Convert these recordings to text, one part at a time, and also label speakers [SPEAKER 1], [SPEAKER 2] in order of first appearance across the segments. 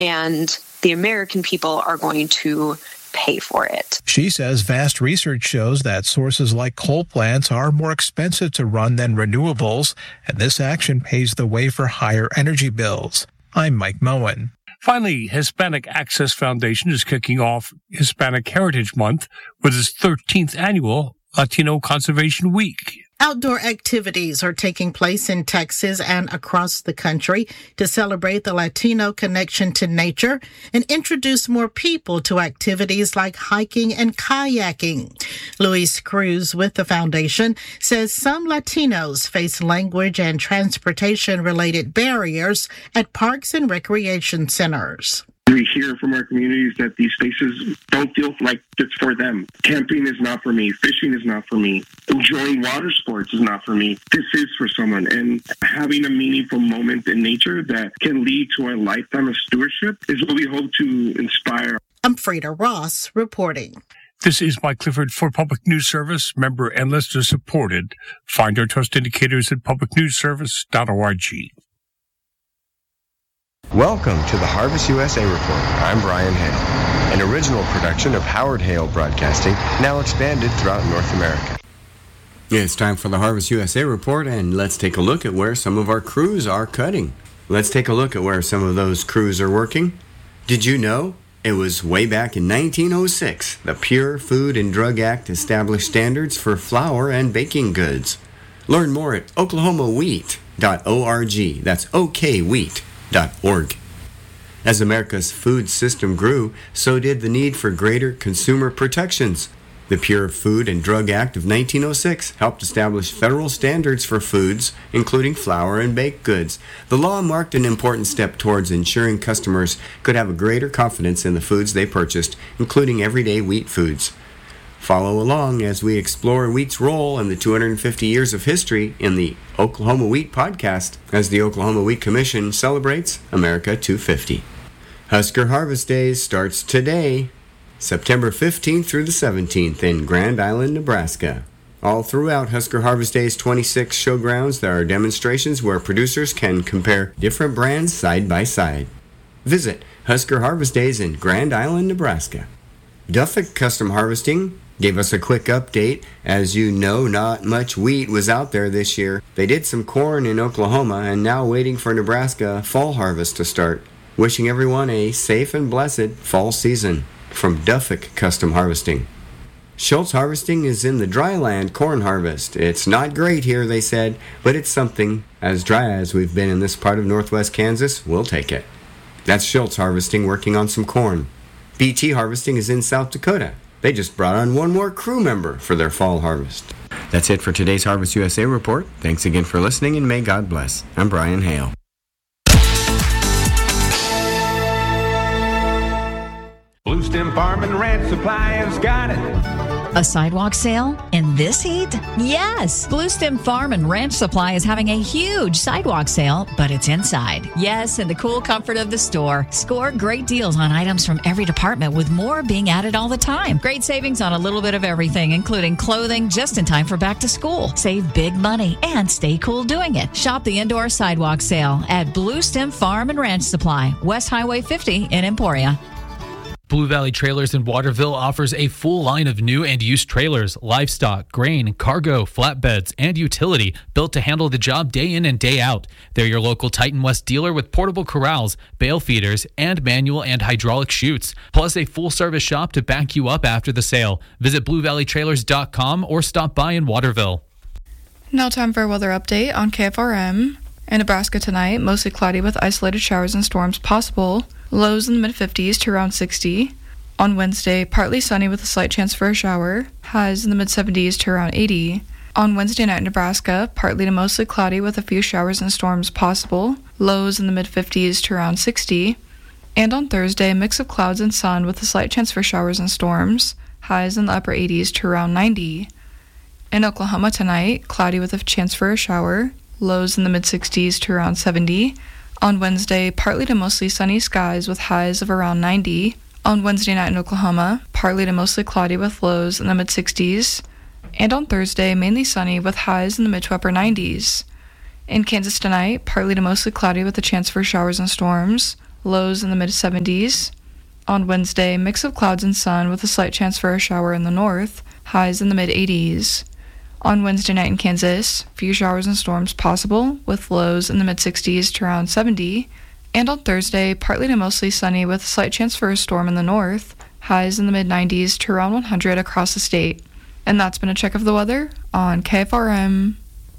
[SPEAKER 1] and the American people are going to pay for it.
[SPEAKER 2] She says vast research shows that sources like coal plants are more expensive to run than renewables, and this action paves the way for higher energy bills. I'm Mike Moen.
[SPEAKER 3] Finally, Hispanic Access Foundation is kicking off Hispanic Heritage Month with its 13th annual Latino Conservation Week.
[SPEAKER 4] Outdoor activities are taking place in Texas and across the country to celebrate the Latino connection to nature and introduce more people to activities like hiking and kayaking. Luis Cruz with the foundation says some Latinos face language and transportation-related barriers at parks and recreation centers.
[SPEAKER 5] We hear from our communities that these spaces don't feel like it's for them. Camping is not for me. Fishing is not for me. Enjoying water sports is not for me. This is for someone. And having a meaningful moment in nature that can lead to a lifetime of stewardship is what we hope to inspire.
[SPEAKER 4] I'm Frida Ross reporting.
[SPEAKER 3] This is Mike Clifford for Public News Service, member and listener supported. Find our trust indicators at publicnewsservice.org.
[SPEAKER 6] Welcome to the Harvest USA Report. I'm Brian Hale, an original production of Howard Hale Broadcasting, now expanded throughout North America.
[SPEAKER 7] It's time for the Harvest USA Report, and let's take a look at where some of our crews are cutting. Let's take a look at where some of those crews are working. Did you know it was way back in 1906 the Pure Food and Drug Act established standards for flour and baking goods? Learn more at oklahomawheat.org. That's okwheat.org. As America's food system grew, so did the need for greater consumer protections. The Pure Food and Drug Act of 1906 helped establish federal standards for foods, including flour and baked goods. The law marked an important step towards ensuring customers could have a greater confidence in the foods they purchased, including everyday wheat foods. Follow along as we explore wheat's role in the 250 years of history in the Oklahoma Wheat Podcast as the Oklahoma Wheat Commission celebrates America 250. Husker Harvest Days starts today, September 15th through the 17th in Grand Island, Nebraska. All throughout Husker Harvest Day's 26 showgrounds, there are demonstrations where producers can compare different brands side by side. Visit Husker Harvest Days in Grand Island, Nebraska. Duffick Custom Harvesting gave us a quick update. As you know, not much wheat was out there this year. They did some corn in Oklahoma and now waiting for Nebraska fall harvest to start. Wishing everyone a safe and blessed fall season. From Duffick Custom Harvesting. Schultz Harvesting is in the dryland corn harvest. It's not great here, they said, but it's something. As dry as we've been in this part of northwest Kansas, we'll take it. That's Schultz Harvesting working on some corn. BT Harvesting is in South Dakota. They just brought on one more crew member for their fall harvest. That's it for today's Harvest USA Report. Thanks again for listening, and may God bless. I'm Brian Hale.
[SPEAKER 8] Blue Stem Farm and Ranch Supply has got it.
[SPEAKER 9] A sidewalk sale in this heat? Yes! Blue Stem Farm and Ranch Supply is having a huge sidewalk sale, but it's inside. Yes, in the cool comfort of the store. Score great deals on items from every department, with more being added all the time. Great savings on a little bit of everything, including clothing just in time for back to school. Save big money and stay cool doing it. Shop the indoor sidewalk sale at Blue Stem Farm and Ranch Supply, West Highway 50 in Emporia.
[SPEAKER 10] Blue Valley Trailers in Waterville offers a full line of new and used trailers, livestock, grain, cargo, flatbeds, and utility built to handle the job day in and day out. They're your local Titan West dealer with portable corrals, bale feeders, and manual and hydraulic chutes, plus a full-service shop to back you up after the sale. Visit BlueValleyTrailers.com or stop by in Waterville.
[SPEAKER 11] Now time for a weather update on KFRM. In Nebraska tonight, mostly cloudy with isolated showers and storms possible. Lows in the mid-50s to around 60. On Wednesday, partly sunny with a slight chance for a shower. Highs in the mid-70s to around 80. On Wednesday night in Nebraska, partly to mostly cloudy with a few showers and storms possible. Lows in the mid-50s to around 60. And on Thursday, a mix of clouds and sun with a slight chance for showers and storms. Highs in the upper 80s to around 90. In Oklahoma tonight, cloudy with a chance for a shower. Lows in the mid-60s to around 70. On Wednesday, partly to mostly sunny skies with highs of around 90. On Wednesday night in Oklahoma, partly to mostly cloudy with lows in the mid-60s. And on Thursday, mainly sunny with highs in the mid to upper 90s. In Kansas tonight, partly to mostly cloudy with a chance for showers and storms. lows in the mid-70s. On Wednesday, mix of clouds and sun with a slight chance for a shower in the north, highs in the mid-80s. On Wednesday night in Kansas, few showers and storms possible, with lows in the mid-60s to around 70. And on Thursday, partly to mostly sunny with a slight chance for a storm in the north, highs in the mid-90s to around 100 across the state. And that's been a check of the weather on KFRM.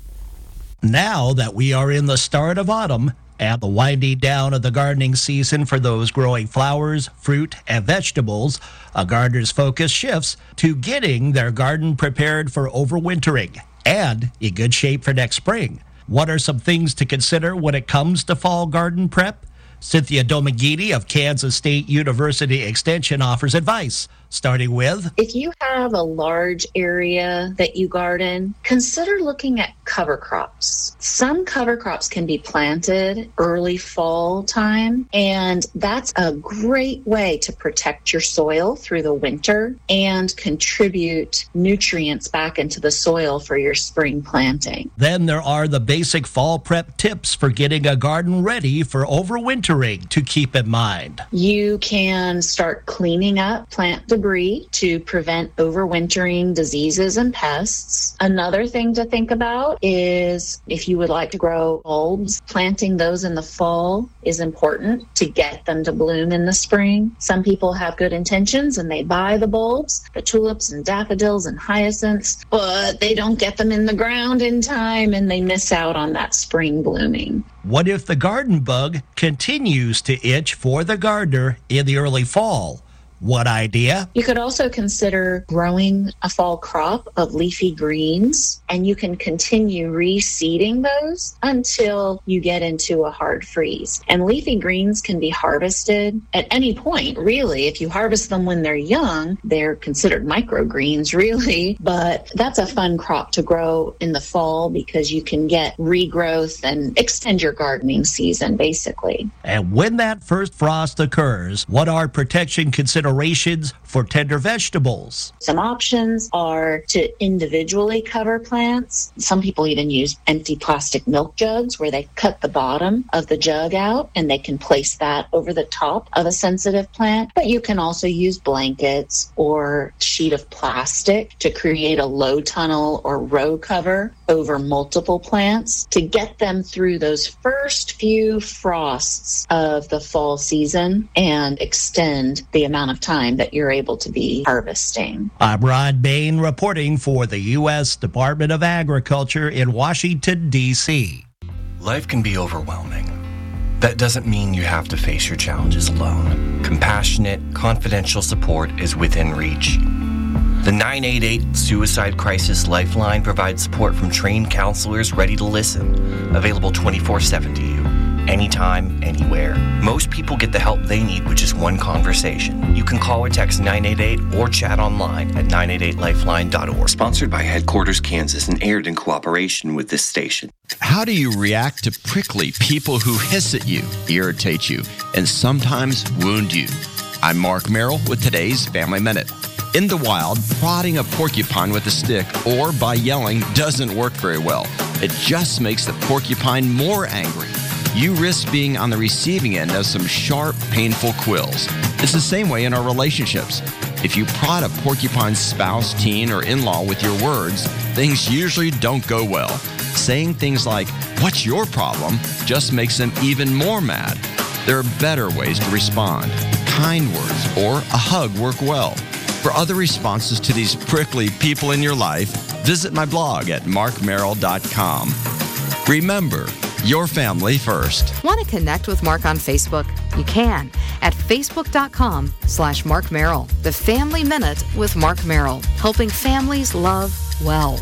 [SPEAKER 12] Now that we are in the start of autumn and the winding down of the gardening season for those growing flowers, fruit, and vegetables, a gardener's focus shifts to getting their garden prepared for overwintering and in good shape for next spring. What are some things to consider when it comes to fall garden prep? Cynthia Domagini of Kansas State University Extension offers advice, starting with,
[SPEAKER 13] if you have a large area that you garden, consider looking at cover crops. Some cover crops can be planted early fall time, and that's a great way to protect your soil through the winter and contribute nutrients back into the soil for your spring planting.
[SPEAKER 12] Then there are the basic fall prep tips for getting a garden ready for overwintering to keep in mind.
[SPEAKER 13] You can start cleaning up plant debris to prevent overwintering diseases and pests. Another thing to think about is if you would like to grow bulbs, planting those in the fall is important to get them to bloom in the spring. Some people have good intentions and they buy the bulbs, the tulips and daffodils and hyacinths, but they don't get them in the ground in time and they miss out on that spring blooming.
[SPEAKER 12] What if the garden bug continues to itch for the gardener in the early fall? What idea?
[SPEAKER 13] You could also consider growing a fall crop of leafy greens, and you can continue reseeding those until you get into a hard freeze. And leafy greens can be harvested at any point, really. If you harvest them when they're young, they're considered microgreens, really. But that's a fun crop to grow in the fall because you can get regrowth and extend your gardening season, basically.
[SPEAKER 12] And when that first frost occurs, what are protection considerations for tender vegetables?
[SPEAKER 13] Some options are to individually cover plants. Some people even use empty plastic milk jugs where they cut the bottom of the jug out and they can place that over the top of a sensitive plant. But you can also use blankets or sheet of plastic to create a low tunnel or row cover over multiple plants to get them through those first few frosts of the fall season and extend the amount of time that you're able to be harvesting.
[SPEAKER 12] I'm Rod Bain reporting for the U.S. Department of Agriculture in Washington, D.C.
[SPEAKER 14] Life can be overwhelming. That doesn't mean you have to face your challenges alone. Compassionate, confidential support is within reach. The 988 Suicide Crisis Lifeline provides support from trained counselors ready to listen, available 24/7 to you, anytime, anywhere. Most people get the help they need with just one conversation. You can call or text 988 or chat online at 988lifeline.org.
[SPEAKER 15] Sponsored by Headquarters Kansas and aired in cooperation with this station.
[SPEAKER 16] How do you react to prickly people who hiss at you, irritate you, and sometimes wound you? I'm Mark Merrill with today's Family Minute. In the wild, prodding a porcupine with a stick or by yelling doesn't work very well. It just makes the porcupine more angry. You risk being on the receiving end of some sharp, painful quills. It's the same way in our relationships. If you prod a porcupine's spouse, teen, or in-law with your words, things usually don't go well. Saying things like, "What's your problem?" just makes them even more mad. There are better ways to respond. Kind words or a hug work well. For other responses to these prickly people in your life, visit my blog at markmerrill.com. Remember, your family first.
[SPEAKER 17] Want to connect with Mark on Facebook? You can at facebook.com/Mark Merrill. The Family Minute with Mark Merrill, helping families love well.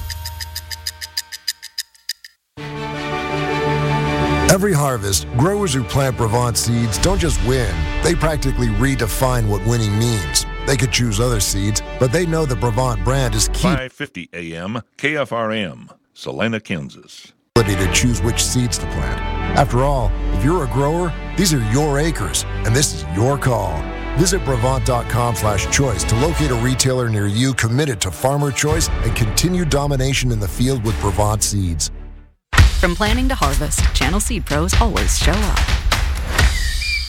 [SPEAKER 18] Every harvest, growers who plant Brevant seeds don't just win, they practically redefine what winning means. They could choose other seeds, but they know the Brevant brand is key.
[SPEAKER 19] 5:50 a.m. KFRM, Salina, Kansas.
[SPEAKER 18] To choose which seeds to plant. After all, if you're a grower, these are your acres, and this is your call. Visit Brevant.com/choice to locate a retailer near you committed to farmer choice and continued domination in the field with Brevant seeds.
[SPEAKER 17] From planting to harvest, Channel Seed Pros always show up.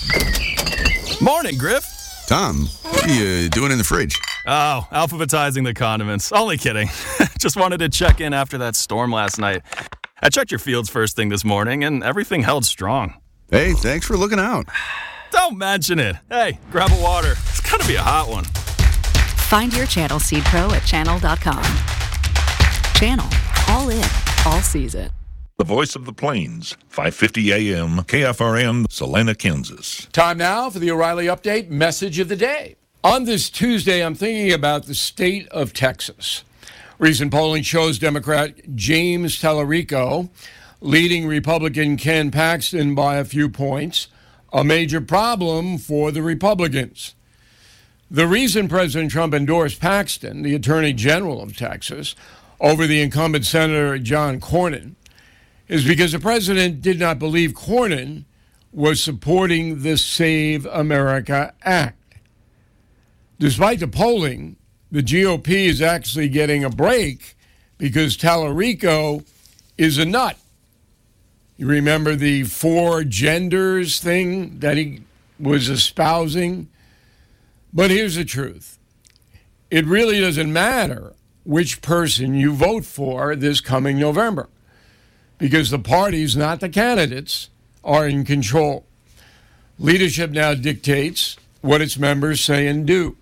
[SPEAKER 20] Morning, Griff.
[SPEAKER 21] Tom, what are you doing in the fridge?
[SPEAKER 20] Oh, alphabetizing the condiments. Only kidding. Just wanted to check in after that storm last night. I checked your fields first thing this morning, and everything held strong.
[SPEAKER 21] Hey, thanks for looking out.
[SPEAKER 20] Don't mention it. Hey, grab a water. It's gotta be a hot one.
[SPEAKER 22] Find your Channel Seed Pro at channel.com. Channel. All in. All season.
[SPEAKER 19] The voice of the plains, 550 AM, KFRM, Salina, Kansas.
[SPEAKER 23] Time now for the O'Reilly Update message of the day. On this Tuesday, I'm thinking about the state of Texas. Recent polling shows Democrat James Tallarico leading Republican Ken Paxton by a few points, a major problem for the Republicans. The reason President Trump endorsed Paxton, the Attorney General of Texas, over the incumbent Senator John Cornyn, is because the president did not believe Cornyn was supporting the Save America Act. Despite the polling, the GOP is actually getting a break because Tallarico is a nut. You remember the 4 genders thing that he was espousing? But here's the truth. It really doesn't matter which person you vote for this coming November, because the parties, not the candidates, are in control. Leadership now dictates what its members say and do.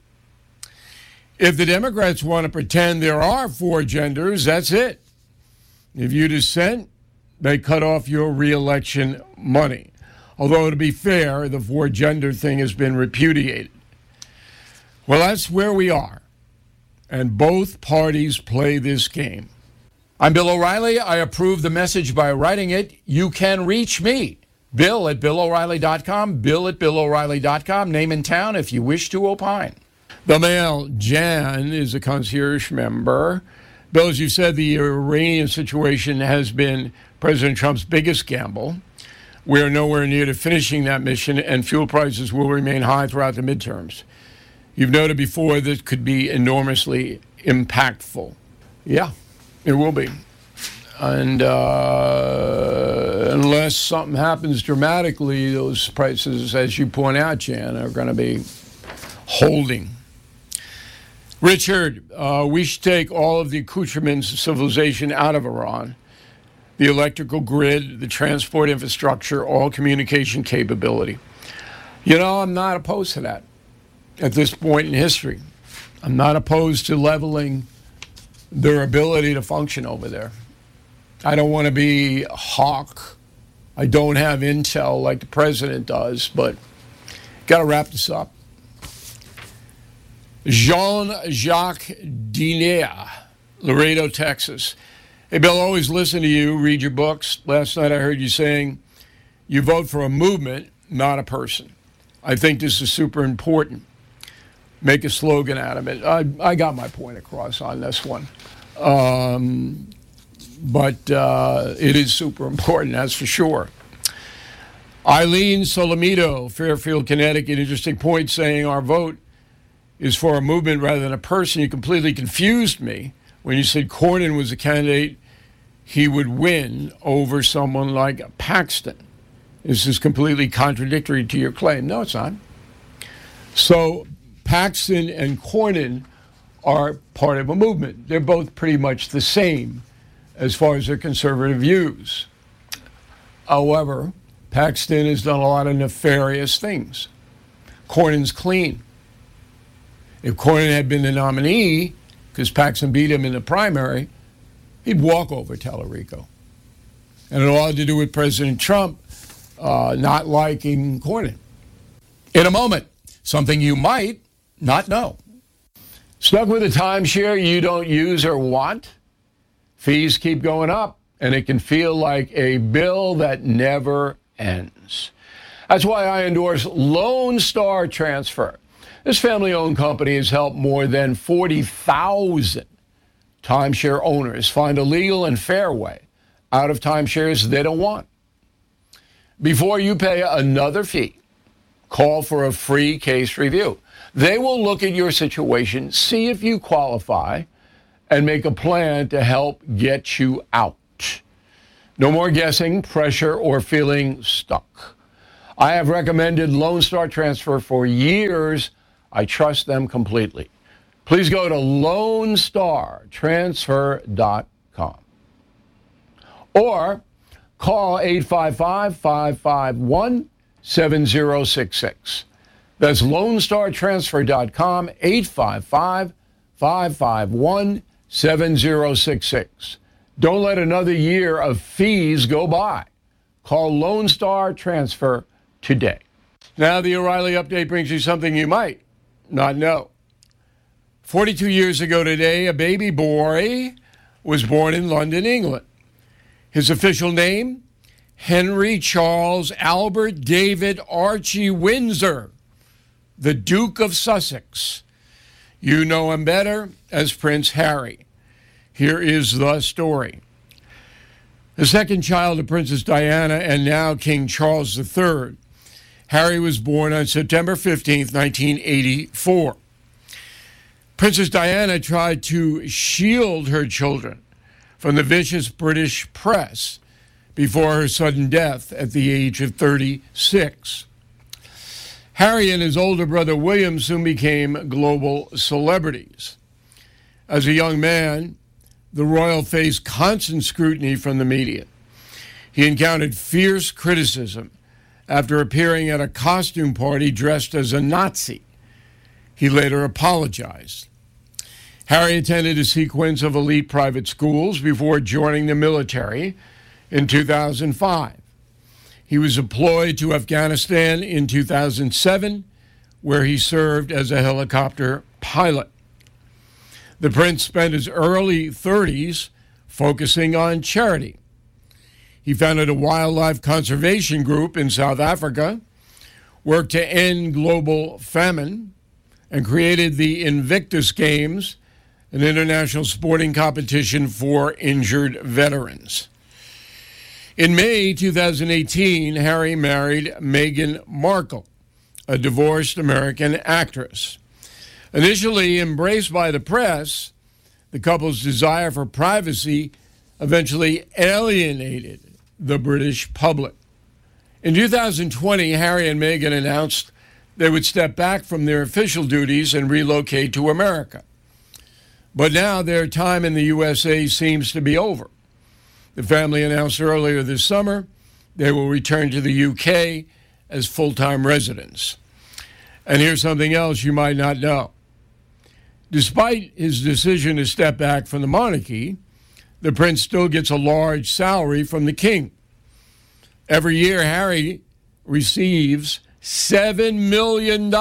[SPEAKER 23] If the Democrats want to pretend there are 4 genders, that's it. If you dissent, they cut off your re-election money. Although, to be fair, the 4 gender thing has been repudiated. Well, that's where we are. And both parties play this game. I'm Bill O'Reilly. I approve the message by writing it. You can reach me, Bill at BillO'Reilly.com, Bill at BillO'Reilly.com, name and town if you wish to opine. The male, Jan, is a concierge member. Bill, as you said, the Iranian situation has been President Trump's biggest gamble. We are nowhere near to finishing that mission, and fuel prices will remain high throughout the midterms. You've noted before this could be enormously impactful. Yeah. It will be. And unless something happens dramatically, those prices, as you point out, Jan, are going to be holding. Richard, we should take all of the accoutrements of civilization out of Iran. The electrical grid, the transport infrastructure, all communication capability. You know, I'm not opposed to that at this point in history. I'm not opposed to leveling their ability to function over there. I don't want to be a hawk. I don't have intel like the president does, but got to wrap this up. Jean-Jacques Dinea, Laredo, Texas. Hey, Bill, always listen to you, read your books. Last night I heard you saying you vote for a movement, not a person. I think this is super important. Make a slogan out of it. I got my point across on this one. But it is super important, that's for sure. Eileen Solomito, Fairfield, Connecticut, interesting point, saying our vote is for a movement rather than a person. You completely confused me when you said Cornyn was a candidate he would win over someone like Paxton. This is completely contradictory to your claim. No, it's not. So Paxton and Cornyn are part of a movement. They're both pretty much the same as far as their conservative views. However, Paxton has done a lot of nefarious things. Cornyn's clean. If Cornyn had been the nominee, because Paxton beat him in the primary, he'd walk over Tallarico. And it all had to do with President Trump not liking Cornyn. In a moment, something you might not know. Stuck with a timeshare you don't use or want? Fees keep going up, and it can feel like a bill that never ends. That's why I endorse Lone Star Transfer. This family-owned company has helped more than 40,000 timeshare owners find a legal and fair way out of timeshares they don't want. Before you pay another fee, call for a free case review. They will look at your situation, see if you qualify, and make a plan to help get you out. No more guessing, pressure, or feeling stuck. I have recommended Lone Star Transfer for years. I trust them completely. Please go to LoneStarTransfer.com or call 855-551-7066. That's LoneStarTransfer.com, 855-551-7066. Don't let another year of fees go by. Call Lone Star Transfer today. Now the O'Reilly Update brings you something you might not know. 42 years ago today, a baby boy was born in London, England. His official name, Henry Charles Albert David Archie Windsor, the Duke of Sussex. You know him better as Prince Harry. Here is the story. The second child of Princess Diana and now King Charles III, Harry was born on September 15, 1984. Princess Diana tried to shield her children from the vicious British press before her sudden death at the age of 36. Harry and his older brother William soon became global celebrities. As a young man, the royal faced constant scrutiny from the media. He encountered fierce criticism after appearing at a costume party dressed as a Nazi. He later apologized. Harry attended a sequence of elite private schools before joining the military in 2005. He was deployed to Afghanistan in 2007, where he served as a helicopter pilot. The prince spent his early 30s focusing on charity. He founded a wildlife conservation group in South Africa, worked to end global famine, and created the Invictus Games, an international sporting competition for injured veterans. In May 2018, Harry married Meghan Markle, a divorced American actress. Initially embraced by the press, the couple's desire for privacy eventually alienated the British public. In 2020, Harry and Meghan announced they would step back from their official duties and relocate to America. But now their time in the USA seems to be over. The family announced earlier this summer they will return to the UK as full-time residents. And here's something else you might not know. Despite his decision to step back from the monarchy, the prince still gets a large salary from the king. Every year, Harry receives $7 million.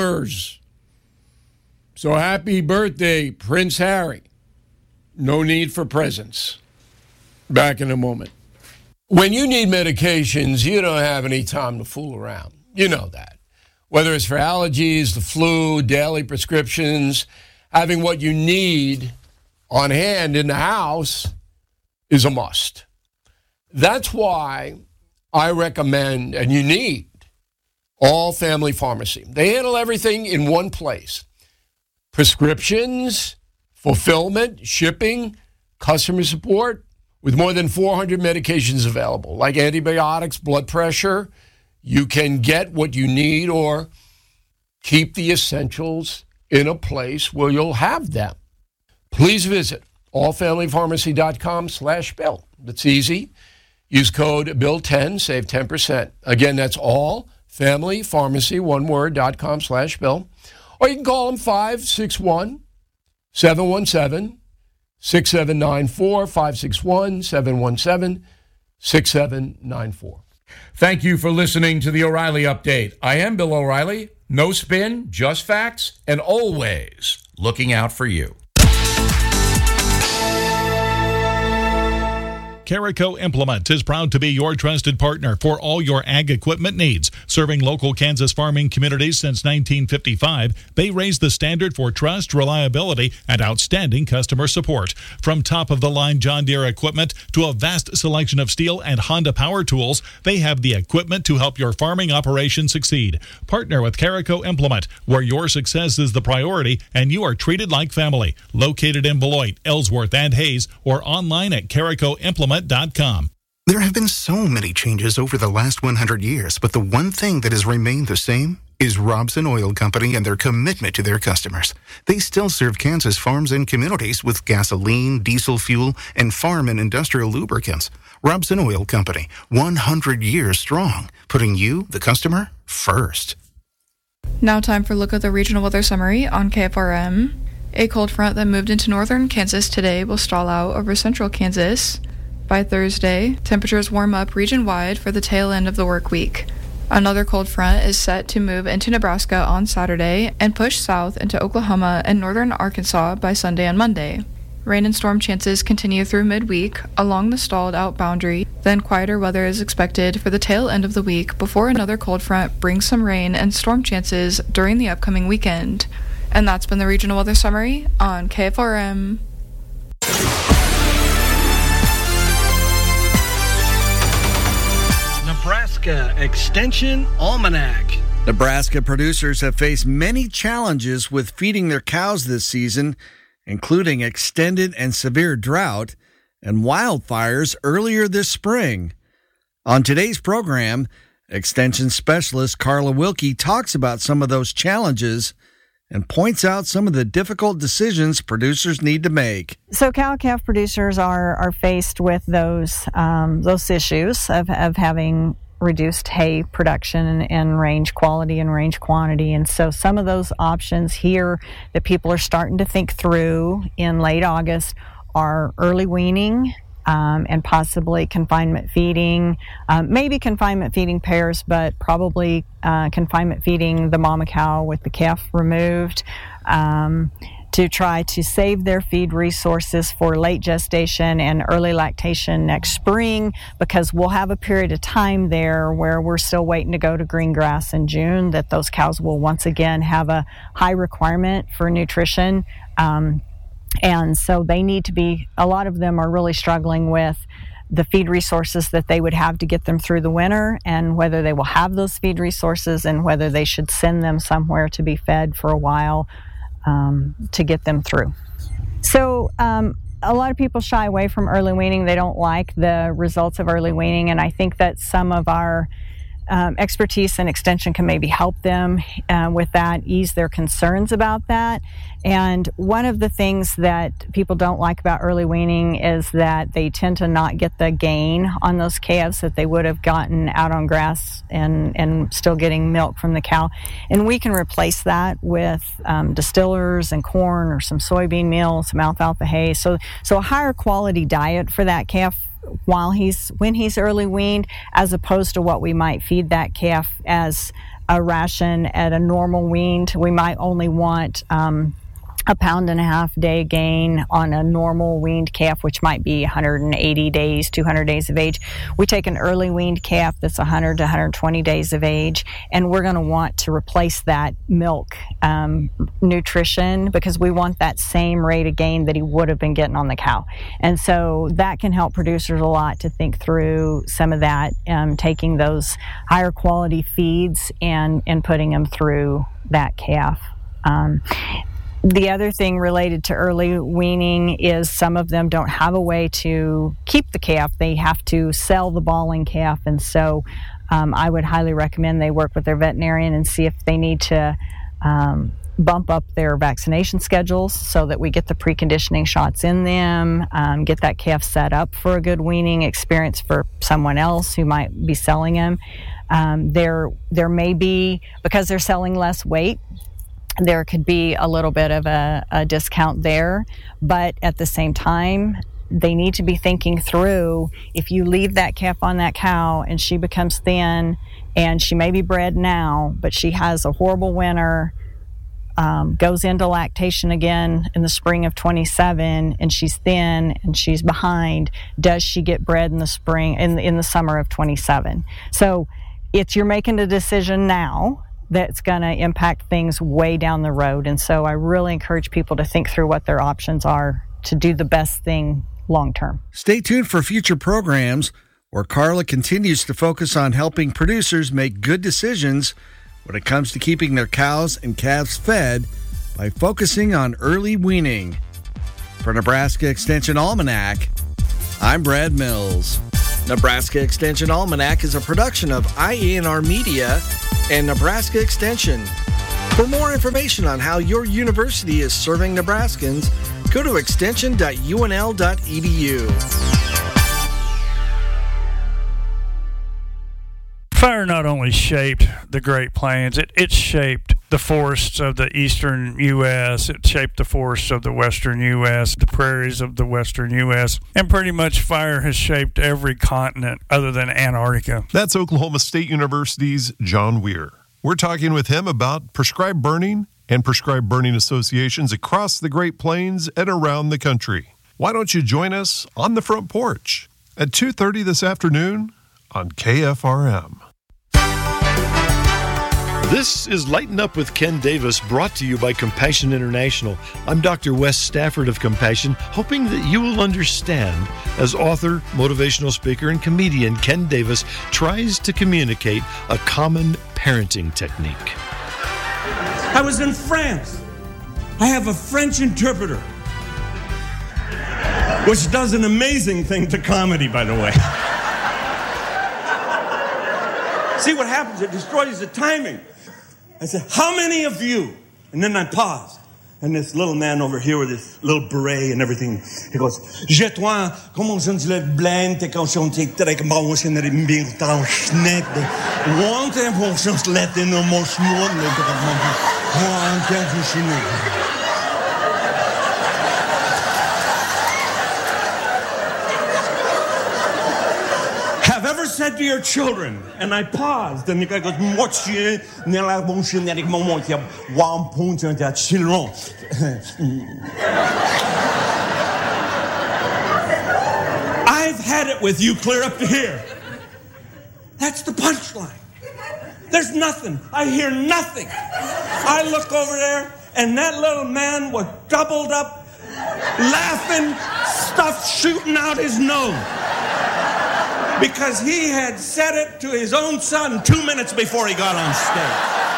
[SPEAKER 23] So happy birthday, Prince Harry. No need for presents. Back in a moment. When you need medications, you don't have any time to fool around. You know that. Whether it's for allergies, the flu, daily prescriptions, having what you need on hand in the house is a must. That's why I recommend, and you need, All Family Pharmacy. They handle everything in one place. Prescriptions, fulfillment, shipping, customer support, with more than 400 medications available, like antibiotics, blood pressure. You can get what you need or keep the essentials in a place where you'll have them. Please visit allfamilypharmacy.com/Bill. That's easy. Use code BILL10, save 10%. Again, that's allfamilypharmacy, one word, .com/Bill. Or you can call them 561-717-6794, 561-717-6794.
[SPEAKER 1] Thank you for listening to the O'Reilly Update. I am Bill O'Reilly. No spin, just facts, and always looking out for you.
[SPEAKER 2] Carico Implement is proud to be your trusted partner for all your ag equipment needs. Serving local Kansas farming communities since 1955, they raise the standard for trust, reliability, and outstanding customer support. From top-of-the-line John Deere equipment to a vast selection of Steel and Honda power tools, they have the equipment to help your farming operation succeed. Partner with Carico Implement, where your success is the priority and you are treated like family. Located in Beloit, Ellsworth, and Hayes, or online at caricoimplement.com.
[SPEAKER 3] There have been so many changes over the last 100 years, but the one thing that has remained the same is Robson Oil Company and their commitment to their customers. They still serve Kansas farms and communities with gasoline, diesel fuel, and farm and industrial lubricants. Robson Oil Company, 100 years strong, putting you, the customer, first.
[SPEAKER 11] Now time for a look at the regional weather summary on KFRM. A cold front that moved into northern Kansas today will stall out over central Kansas. By Thursday, temperatures warm up region-wide for the tail end of the work week. Another cold front is set to move into Nebraska on Saturday and push south into Oklahoma and northern Arkansas by Sunday and Monday. Rain and storm chances continue through midweek along the stalled-out boundary. Then quieter weather is expected for the tail end of the week before another cold front brings some rain and storm chances during the upcoming weekend. And that's been the regional weather summary on KFRM.
[SPEAKER 4] Nebraska Extension Almanac.
[SPEAKER 5] Nebraska producers have faced many challenges with feeding their cows this season, including extended and severe drought and wildfires earlier this spring. On today's program, Extension Specialist Carla Wilkie talks about some of those challenges and points out some of the difficult decisions producers need to make.
[SPEAKER 24] So cow-calf producers are faced with those issues of having reduced hay production and range quality and range quantity. And so some of those options here that people are starting to think through in late August are early weaning, and possibly confinement feeding, maybe confinement feeding pairs, but probably confinement feeding the mama cow with the calf removed, to try to save their feed resources for late gestation and early lactation next spring, because we'll have a period of time there where we're still waiting to go to green grass in June, that those cows will once again have a high requirement for nutrition. And so they need to be, a lot of them are really struggling with the feed resources that they would have to get them through the winter, and whether they will have those feed resources and whether they should send them somewhere to be fed for a while to get them through. So a lot of people shy away from early weaning. They don't like the results of early weaning, and I think that some of our expertise and extension can maybe help them with that, ease their concerns about that. And one of the things that people don't like about early weaning is that they tend to not get the gain on those calves that they would have gotten out on grass and still getting milk from the cow. And we can replace that with distillers and corn or some soybean meal, some alfalfa hay. So a higher quality diet for that calf when he's early weaned, as opposed to what we might feed that calf as a ration at a normal weaned. We might only want a 1.5 day gain on a normal weaned calf, which might be 180 days, 200 days of age. We take an early weaned calf that's 100 to 120 days of age, and we're going to want to replace that milk nutrition, because we want that same rate of gain that he would have been getting on the cow. And so that can help producers a lot to think through some of that, taking those higher quality feeds and putting them through that calf. The other thing related to early weaning is some of them don't have a way to keep the calf. They have to sell the balling calf, and so I would highly recommend they work with their veterinarian and see if they need to bump up their vaccination schedules so that we get the preconditioning shots in them, get that calf set up for a good weaning experience for someone else who might be selling them. There may be, because they're selling less weight, there could be a little bit of a discount there, but at the same time, they need to be thinking through, if you leave that calf on that cow and she becomes thin, and she may be bred now, but she has a horrible winter, goes into lactation again in the spring of 27, and she's thin and she's behind, does she get bred in the spring, in the summer of 27? So you're making a decision now that's going to impact things way down the road. And so I really encourage people to think through what their options are to do the best thing long term.
[SPEAKER 5] Stay tuned for future programs where Carla continues to focus on helping producers make good decisions when it comes to keeping their cows and calves fed by focusing on early weaning. For Nebraska Extension Almanac, I'm Brad Mills. Nebraska Extension Almanac is a production of IENR Media and Nebraska Extension. For more information on how your university is serving Nebraskans, go to extension.unl.edu.
[SPEAKER 6] Fire not only shaped the Great Plains, it shaped the forests of the eastern U.S., it shaped the forests of the western U.S., the prairies of the western U.S., and pretty much fire has shaped every continent other than Antarctica.
[SPEAKER 7] That's Oklahoma State University's John Weir. We're talking with him about prescribed burning and prescribed burning associations across the Great Plains and around the country. Why don't you join us on the front porch at 2:30 this afternoon on KFRM.
[SPEAKER 8] This is Lighten Up with Ken Davis, brought to you by Compassion International. I'm Dr. Wes Stafford of Compassion, hoping that you will understand as author, motivational speaker, and comedian Ken Davis tries to communicate a common parenting technique.
[SPEAKER 9] I was in France. I have a French interpreter, which does an amazing thing to comedy, by the way. See what happens? It destroys the timing. I said, how many of you? And then I paused. And this little man over here with this little beret and everything, he goes, je toi, comment je dis le blême, t'es quand on t'es très bon, c'est une bien tant schnet. One time for just let in the most one. Have ever said to your children, and I paused, and the guy goes, Monsieur, I've had it with you clear up to here. That's the punchline. There's nothing. I hear nothing. I look over there, and that little man was doubled up, laughing, stuff shooting out his nose. Because he had said it to his own son 2 minutes before he got on stage.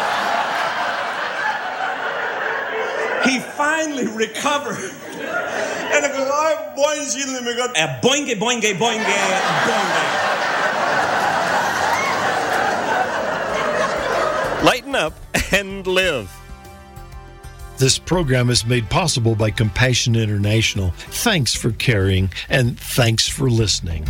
[SPEAKER 9] He finally recovered. And I go, I'm boingy, boingy, boingy, boingy.
[SPEAKER 8] Lighten up and live. This program is made possible by Compassion International. Thanks for caring, and thanks for listening.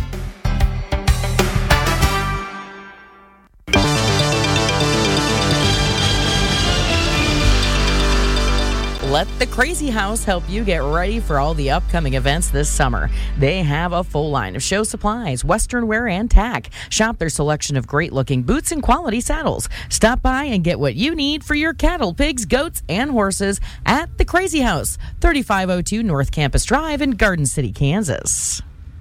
[SPEAKER 25] Let the Crazy House help you get ready for all the upcoming events this summer. They have a full line of show supplies, western wear, and tack. Shop their selection of great-looking boots and quality saddles. Stop by and get what you need for your cattle, pigs, goats, and horses at the Crazy House, 3502 North Campus Drive in Garden City, Kansas.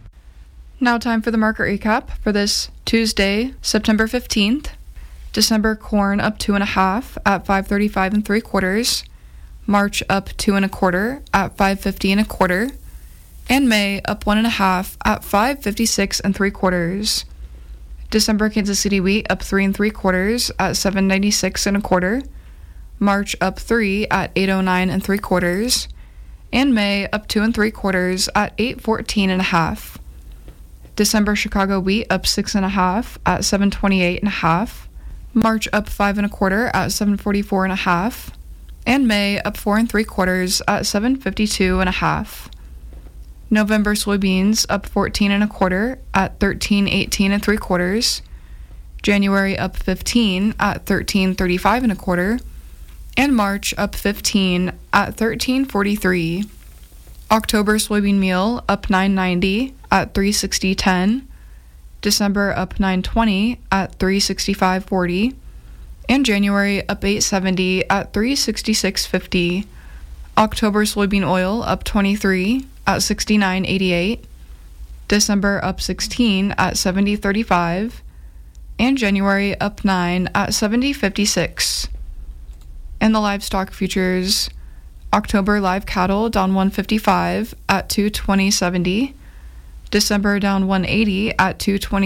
[SPEAKER 11] Now time for the market recap for this Tuesday, September 15th. December corn up 2.5 at 5.35 3/4. March up 2 1/4 at 5.50 1/4, and May up 1.5 at 5.56 3/4. December Kansas City wheat up 3 3/4 at 7.96 1/4. March up 3 at 8.09 3/4, and May up 2 3/4 at 8.14 1/2. December Chicago wheat up 6.5 at 7.28 1/2. March up 5 1/4 at 7.44 1/2. And May up 4 3/4 at 7.52 1/2. November soybeans up 14 1/4 at 13.18 3/4. January up 15 at 13.35 1/4, and March up 15 at 13.43. October soybean meal up 9.90 at 3.60.10. December up 9.20 at 3.65.40. And January up 8.70 at 3.66.50. October soybean oil up 23 at 69.88. December up 16 at 70.35. And January up 9 at 70.56. And the livestock futures, October live cattle down 155 at 220.70. December down 180 at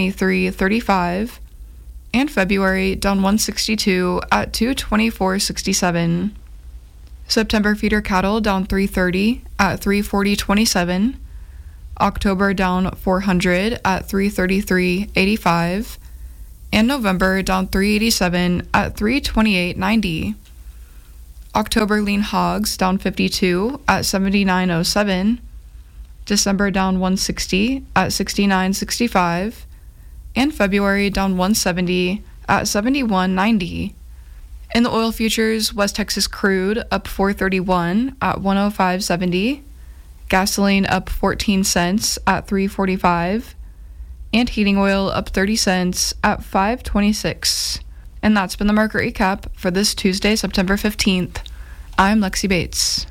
[SPEAKER 11] 223.35. And February down 162 at 224.67. September feeder cattle down 330 at 340.27. October down 400 at 333.85, and November down 387 at 328.90. October lean hogs down 52 at 79.07, December down 160 at 69.65, and February down 170 at 71.90. In the oil futures, West Texas crude up 431 at 105.70, gasoline up 14 cents at 3.45, and heating oil up 30 cents at 5.26. And that's been the market recap for this Tuesday, September 15th. I'm Lexi Bates.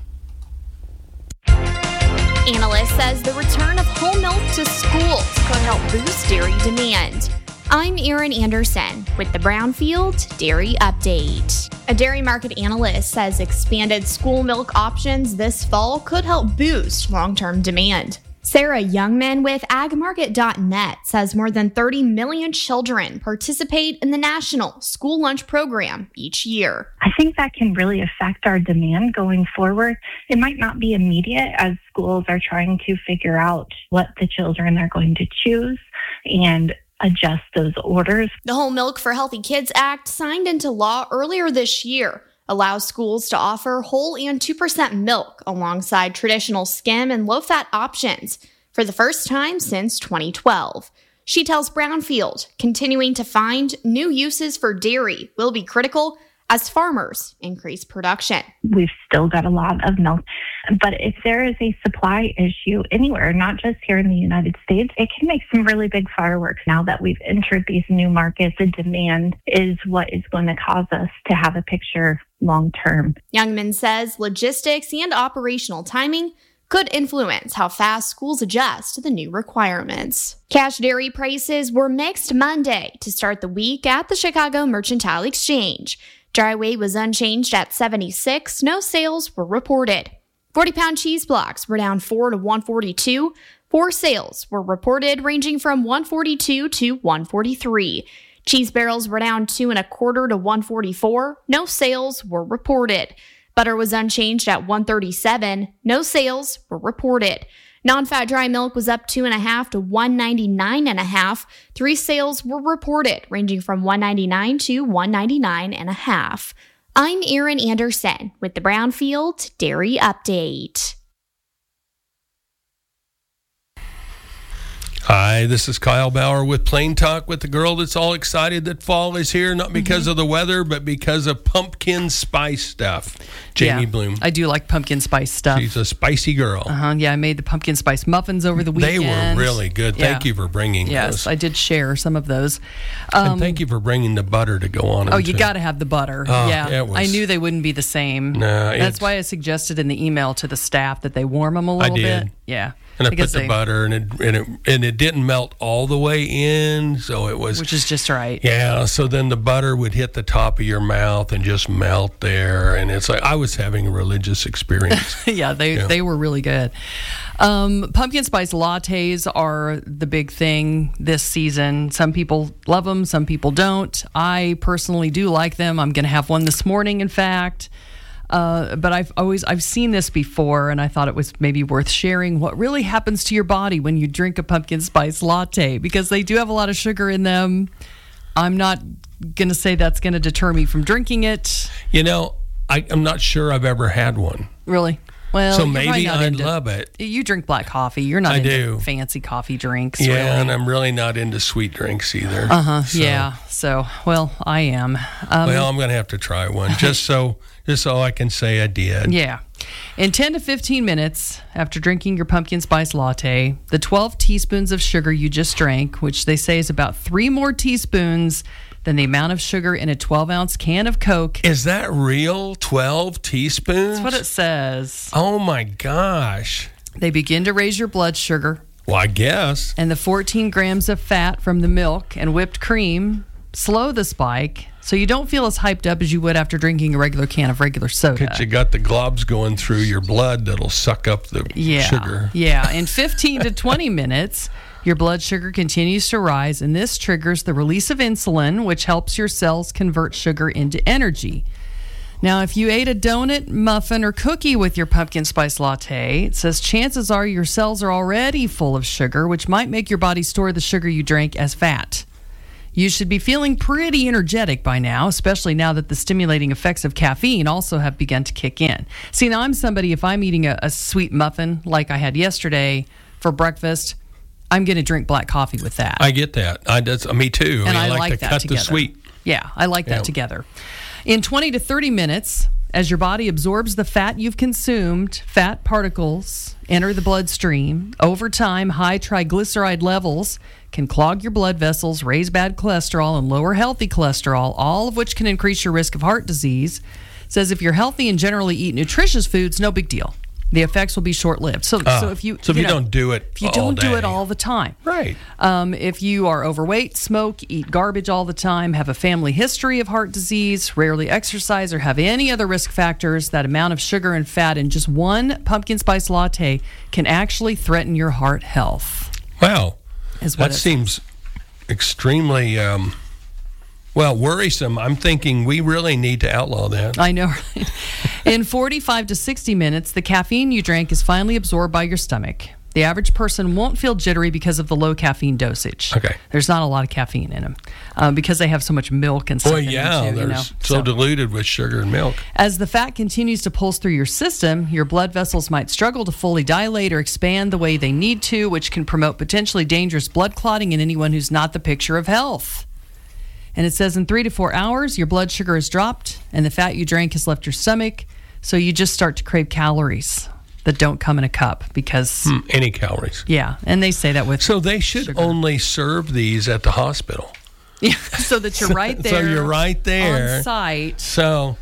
[SPEAKER 10] Analyst says the return of whole milk to schools could help boost dairy demand. I'm Erin Anderson with the Brownfield Dairy Update. A dairy market analyst says expanded school milk options this fall could help boost long-term demand. Sarah Youngman with agmarket.net says more than 30 million children participate in the national school lunch program each year.
[SPEAKER 12] I think that can really affect our demand going forward. It might not be immediate as schools are trying to figure out what the children are going to choose and adjust those orders.
[SPEAKER 10] The Whole Milk for Healthy Kids Act, signed into law earlier this year, allows schools to offer whole and 2% milk alongside traditional skim and low-fat options for the first time since 2012. She tells Brownfield continuing to find new uses for dairy will be critical as farmers increase production.
[SPEAKER 12] We've still got a lot of milk, but if there is a supply issue anywhere, not just here in the United States, it can make some really big fireworks. Now that we've entered these new markets, the demand is what is going to cause us to have a picture long term.
[SPEAKER 10] Youngman says logistics and operational timing could influence how fast schools adjust to the new requirements. Cash dairy prices were mixed Monday to start the week at the Chicago Mercantile Exchange. Dry weight was unchanged at 76. No sales were reported. 40-pound cheese blocks were down 4 to 142. 4 sales were reported, ranging from 142 to 143. Cheese barrels were down 2 1/4 to 144. No sales were reported. Butter was unchanged at 137. No sales were reported. Non-fat dry milk was up 2 1/2 to 199.5. 3 sales were reported, ranging from 199 to 199.5. I'm Erin Anderson with the Brownfield Dairy Update.
[SPEAKER 13] Hi, this is Kyle Bauer with Plain Talk with the girl that's all excited that fall is here, not because of the weather, but because of pumpkin spice stuff. Jamie Bloom.
[SPEAKER 14] I do like pumpkin spice stuff.
[SPEAKER 13] She's a spicy girl.
[SPEAKER 14] Yeah, I made the pumpkin spice muffins over the weekend.
[SPEAKER 13] They were really good. Thank you for bringing those.
[SPEAKER 14] Yes, I did share some of those.
[SPEAKER 13] And thank you for bringing the butter to go on them.
[SPEAKER 14] Oh, you got to have the butter. I knew they wouldn't be the same.
[SPEAKER 13] No,
[SPEAKER 14] that's why I suggested in the email to the staff that they warm them a little bit. Yeah.
[SPEAKER 13] And I put the butter, and it didn't melt all the way in, so it was...
[SPEAKER 14] Which is just right.
[SPEAKER 13] Yeah, so then the butter would hit the top of your mouth and just melt there, and it's like I was having a religious experience.
[SPEAKER 14] They were really good. Pumpkin spice lattes are the big thing this season. Some people love them, some people don't. I personally do like them. I'm going to have one this morning, in fact. But I've seen this before, and I thought it was maybe worth sharing what really happens to your body when you drink a pumpkin spice latte, because they do have a lot of sugar in them. I'm not going to say that's going to deter me from drinking it.
[SPEAKER 13] You know, I'm not sure I've ever had one.
[SPEAKER 14] Really? Well,
[SPEAKER 13] so maybe I'd love it.
[SPEAKER 14] You drink black coffee. You're not into fancy coffee drinks.
[SPEAKER 13] Yeah,
[SPEAKER 14] really.
[SPEAKER 13] And I'm really not into sweet drinks either.
[SPEAKER 14] Yeah. So, well, I am.
[SPEAKER 13] Well, I'm going to have to try one just so I can say I did.
[SPEAKER 14] Yeah. In 10 to 15 minutes after drinking your pumpkin spice latte, the 12 teaspoons of sugar you just drank, which they say is about 3 more teaspoons than the amount of sugar in a 12-ounce can of Coke.
[SPEAKER 13] Is that real? 12 teaspoons?
[SPEAKER 14] That's what it says.
[SPEAKER 13] Oh, my gosh.
[SPEAKER 14] They begin to raise your blood sugar.
[SPEAKER 13] Well, I guess.
[SPEAKER 14] And the 14 grams of fat from the milk and whipped cream slow the spike, so you don't feel as hyped up as you would after drinking a regular can of regular soda.
[SPEAKER 13] Because you got the globs going through your blood that'll suck up the sugar.
[SPEAKER 14] Yeah. In 15 to 20 minutes, your blood sugar continues to rise, and this triggers the release of insulin, which helps your cells convert sugar into energy. Now, if you ate a donut, muffin, or cookie with your pumpkin spice latte, it says chances are your cells are already full of sugar, which might make your body store the sugar you drank as fat. You should be feeling pretty energetic by now, especially now that the stimulating effects of caffeine also have begun to kick in. See, now I'm somebody, if I'm eating a sweet muffin like I had yesterday for breakfast, I'm going to drink black coffee with that.
[SPEAKER 13] I get that. Me too.
[SPEAKER 14] And I
[SPEAKER 13] like to
[SPEAKER 14] that
[SPEAKER 13] cut
[SPEAKER 14] together.
[SPEAKER 13] the sweet.
[SPEAKER 14] Yeah, I like that together. In 20 to 30 minutes, as your body absorbs the fat you've consumed, fat particles enter the bloodstream. Over time, high triglyceride levels can clog your blood vessels, raise bad cholesterol, and lower healthy cholesterol, all of which can increase your risk of heart disease. It says if you're healthy and generally eat nutritious foods, no big deal. The effects will be short-lived. So if you
[SPEAKER 13] don't do it,
[SPEAKER 14] if you don't do it all the time,
[SPEAKER 13] right?
[SPEAKER 14] If you are overweight, smoke, eat garbage all the time, have a family history of heart disease, rarely exercise, or have any other risk factors, that amount of sugar and fat in just one pumpkin spice latte can actually threaten your heart health.
[SPEAKER 13] Wow, that seems extremely worrisome. I'm thinking we really need to outlaw that.
[SPEAKER 14] I know, right? In 45 to 60 minutes, the caffeine you drank is finally absorbed by your stomach. The average person won't feel jittery because of the low caffeine dosage.
[SPEAKER 13] Okay.
[SPEAKER 14] There's not a lot of caffeine in them because they have so much milk and stuff.
[SPEAKER 13] Well, yeah, they're so diluted with sugar and milk.
[SPEAKER 14] As the fat continues to pulse through your system, your blood vessels might struggle to fully dilate or expand the way they need to, which can promote potentially dangerous blood clotting in anyone who's not the picture of health. And it says in 3 to 4 hours, your blood sugar has dropped and the fat you drank has left your stomach. So you just start to crave calories that don't come in a cup because...
[SPEAKER 13] any calories.
[SPEAKER 14] Yeah. And they say that with
[SPEAKER 13] So they should
[SPEAKER 14] sugar.
[SPEAKER 13] only serve these at the hospital.
[SPEAKER 14] Yeah, so that you're right there.
[SPEAKER 13] So you're right there.
[SPEAKER 14] On site.
[SPEAKER 13] So,